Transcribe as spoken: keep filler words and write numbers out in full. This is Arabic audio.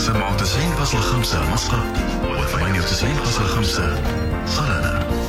سبعة وتسعين فاصلة خمسة مسقط و ثمانية وتسعين فاصلة خمسة صلالة.